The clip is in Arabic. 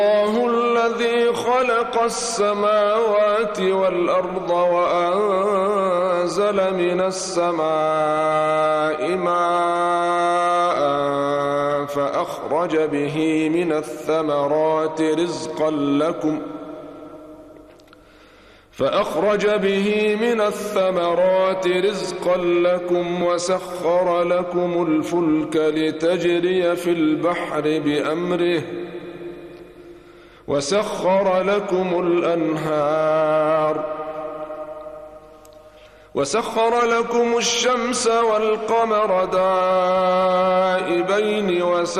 الله الذي خلق السماوات والأرض وأنزل من السماء ماء فأخرج به من الثمرات رزقا لكم وسخر لكم الفلك لتجري في البحر بأمره وسخر لكم الأنهار وسخر لكم الشمس والقمر دائبين